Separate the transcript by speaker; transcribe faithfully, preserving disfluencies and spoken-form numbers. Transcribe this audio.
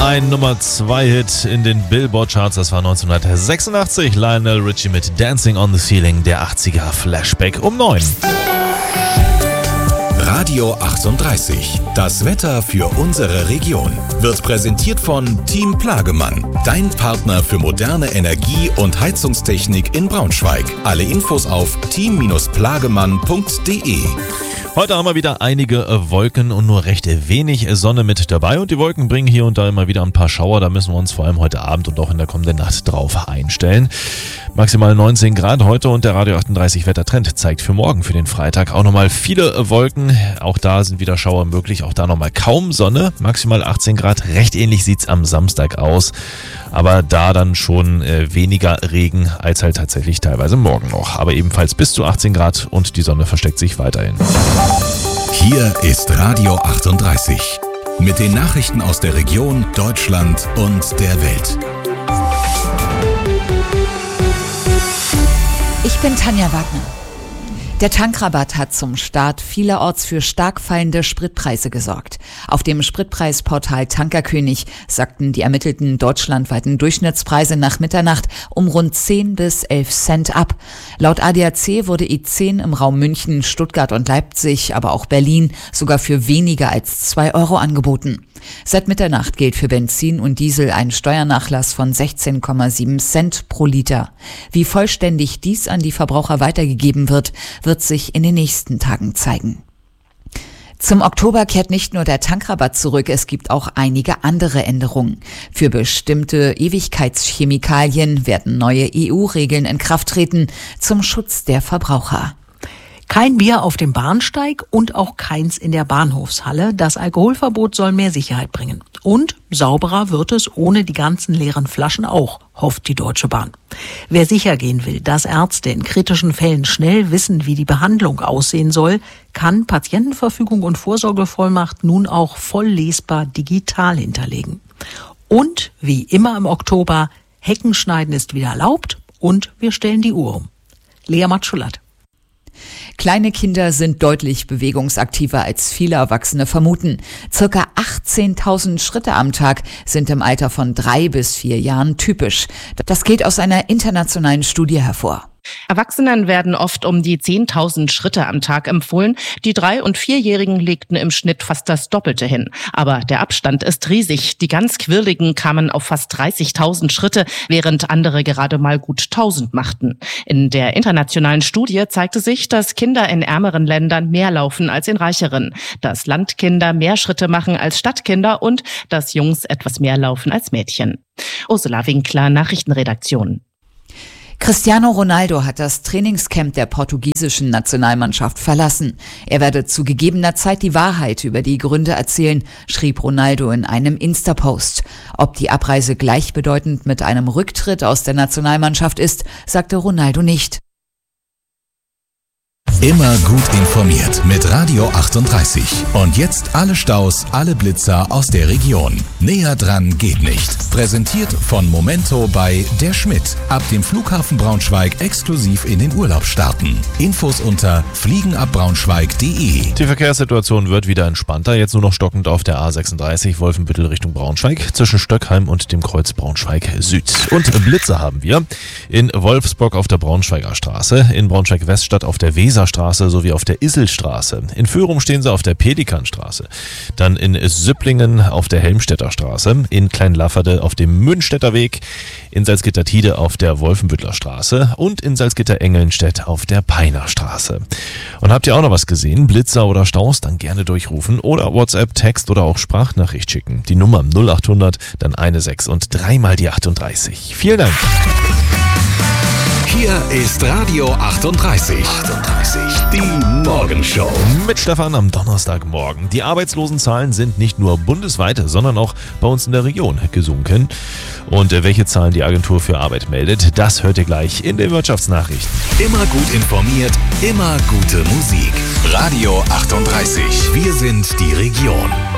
Speaker 1: Ein Nummer zwei Hit in den Billboard-Charts, das war neunzehnhundertsechsundachtzig. Lionel Richie mit Dancing on the Ceiling, der achtziger Flashback um neun.
Speaker 2: Radio achtunddreißig. Das Wetter für unsere Region wird präsentiert von Team Plagemann, dein Partner für moderne Energie- und Heizungstechnik in Braunschweig. Alle Infos auf team plagemann punkt de.
Speaker 1: Heute haben wir wieder einige Wolken und nur recht wenig Sonne mit dabei. Und die Wolken bringen hier und da immer wieder ein paar Schauer. Da müssen wir uns vor allem heute Abend und auch in der kommenden Nacht drauf einstellen. Maximal neunzehn Grad heute und der Radio achtunddreißig Wettertrend zeigt für morgen, für den Freitag, auch nochmal viele Wolken. Auch da sind wieder Schauer möglich. Auch da nochmal kaum Sonne. Maximal achtzehn Grad. Recht ähnlich sieht's am Samstag aus. Aber da dann schon äh, weniger Regen als halt tatsächlich teilweise morgen noch. Aber ebenfalls bis zu achtzehn Grad und die Sonne versteckt sich weiterhin.
Speaker 2: Hier ist Radio achtunddreißig mit den Nachrichten aus der Region, Deutschland und der Welt.
Speaker 3: Ich bin Tanja Wagner. Der Tankrabatt hat zum Start vielerorts für stark fallende Spritpreise gesorgt. Auf dem Spritpreisportal Tankerkönig sagten die ermittelten deutschlandweiten Durchschnittspreise nach Mitternacht um rund zehn bis elf Cent ab. Laut A D A C wurde E zehn im Raum München, Stuttgart und Leipzig, aber auch Berlin sogar für weniger als zwei Euro angeboten. Seit Mitternacht gilt für Benzin und Diesel ein Steuernachlass von sechzehn Komma sieben Cent pro Liter. Wie vollständig dies an die Verbraucher weitergegeben wird, wird sich in den nächsten Tagen zeigen. Zum Oktober kehrt nicht nur der Tankrabatt zurück, es gibt auch einige andere Änderungen. Für bestimmte Ewigkeitschemikalien werden neue E U-Regeln in Kraft treten zum Schutz der Verbraucher.
Speaker 4: Kein Bier auf dem Bahnsteig und auch keins in der Bahnhofshalle. Das Alkoholverbot soll mehr Sicherheit bringen. Und sauberer wird es ohne die ganzen leeren Flaschen auch, hofft die Deutsche Bahn. Wer sicher gehen will, dass Ärzte in kritischen Fällen schnell wissen, wie die Behandlung aussehen soll, kann Patientenverfügung und Vorsorgevollmacht nun auch voll lesbar digital hinterlegen. Und wie immer im Oktober, Heckenschneiden ist wieder erlaubt und wir stellen die Uhr um. Lea Matschulat.
Speaker 3: Kleine Kinder sind deutlich bewegungsaktiver als viele Erwachsene vermuten. Circa achtzehntausend Schritte am Tag sind im Alter von drei bis vier Jahren typisch. Das geht aus einer internationalen Studie hervor.
Speaker 5: Erwachsenen werden oft um die zehntausend Schritte am Tag empfohlen. Die Drei- und Vierjährigen legten im Schnitt fast das Doppelte hin. Aber der Abstand ist riesig. Die ganz Quirligen kamen auf fast dreißigtausend Schritte, während andere gerade mal gut tausend machten. In der internationalen Studie zeigte sich, dass Kinder in ärmeren Ländern mehr laufen als in reicheren, dass Landkinder mehr Schritte machen als Stadtkinder und dass Jungs etwas mehr laufen als Mädchen. Ursula Winkler, Nachrichtenredaktion.
Speaker 3: Cristiano Ronaldo hat das Trainingscamp der portugiesischen Nationalmannschaft verlassen. Er werde zu gegebener Zeit die Wahrheit über die Gründe erzählen, schrieb Ronaldo in einem Insta-Post. Ob die Abreise gleichbedeutend mit einem Rücktritt aus der Nationalmannschaft ist, sagte Ronaldo nicht.
Speaker 2: Immer gut informiert mit Radio achtunddreißig. Und jetzt alle Staus, alle Blitzer aus der Region. Näher dran geht nicht. Präsentiert von Momento bei Der Schmidt. Ab dem Flughafen Braunschweig exklusiv in den Urlaub starten. Infos unter fliegenabbraunschweig punkt de.
Speaker 1: Die Verkehrssituation wird wieder entspannter. Jetzt nur noch stockend auf der A sechsunddreißig Wolfenbüttel Richtung Braunschweig zwischen Stöckheim und dem Kreuz Braunschweig Süd. Und Blitzer haben wir in Wolfsburg auf der Braunschweiger Straße, in Braunschweig-Weststadt auf der Weserstraße sowie auf der Isselstraße. In Führung stehen sie auf der Pelikanstraße. Dann in Süpplingen auf der Helmstedter Straße, in Kleinlafferde auf dem Münstetter Weg, in Salzgitter-Tiede auf der Wolfenbüttler Straße und in Salzgitter-Engelnstedt auf der Peiner Straße. Und habt ihr auch noch was gesehen? Blitzer oder Staus? Dann gerne durchrufen oder WhatsApp, Text oder auch Sprachnachricht schicken. Die Nummer null achthundert, dann eine sechs und dreimal die achtunddreißig. Vielen Dank.
Speaker 2: Hier ist Radio achtunddreißig. achtunddreißig. Die Morgenshow.
Speaker 1: Mit Stefan am Donnerstagmorgen. Die Arbeitslosenzahlen sind nicht nur bundesweit, sondern auch bei uns in der Region gesunken. Und welche Zahlen die Agentur für Arbeit meldet, das hört ihr gleich in den Wirtschaftsnachrichten.
Speaker 2: Immer gut informiert, immer gute Musik. Radio achtunddreißig. Wir sind die Region.